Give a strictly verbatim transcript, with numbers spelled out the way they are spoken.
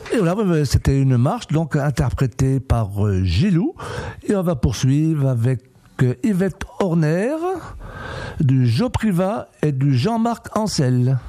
Et voilà, c'était une marche donc interprétée par euh, Gilou. Et on va poursuivre avec euh, Yvette Horner, du Joe Privat et du Jean-Marc Ancel.